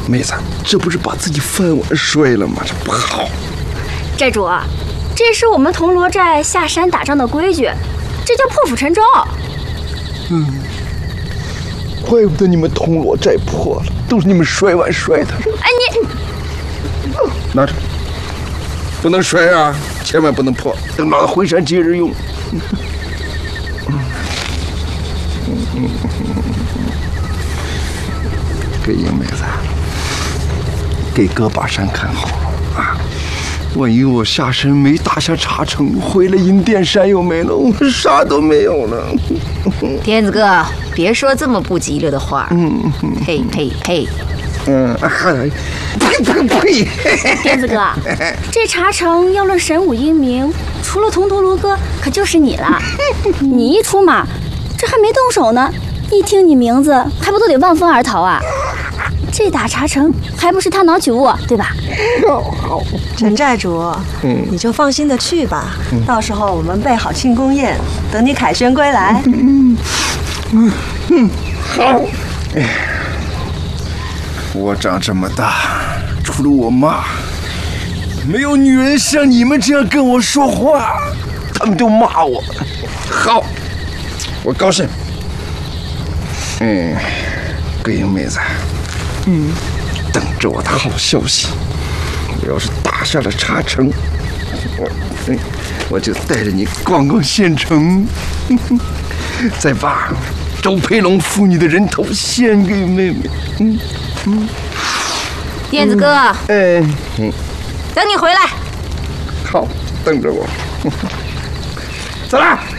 妹子，这不是把自己饭碗摔了吗？这不好。 寨主，这是我们铜锣寨下山打仗的规矩，这叫破釜沉舟。 怪不得你们铜锣寨破了，都是你们摔碗摔的。 哎，你拿着，不能摔啊，千万不能破，等老子回山接着用。给英妹子，给哥把山看好啊！万一我下山没打下茶城，回来银殿山又没了，我啥都没有了。 天子哥，别说这么不吉利的话。呸呸呸！ 呸！ 天子哥，这茶城要论神武英名，除了铜头罗哥，可就是你了。你一出马，这还没动手呢，一听你名字，还不都得望风而逃啊？这打茶城还不是他挠取物，对吧？ 好， 陈寨主，你就放心的去吧。到时候我们备好庆功宴，等你凯旋归来。 好。我长这么大，除了我妈，没有女人像你们这样跟我说话，他们都骂我。好，我高兴。桂英妹子，等着我的好消息。我要是打下了茶城，我就带着你逛逛县城，再把周培龙妇女的人头献给妹妹。 燕子哥，等你回来。 好，等着我。走啦。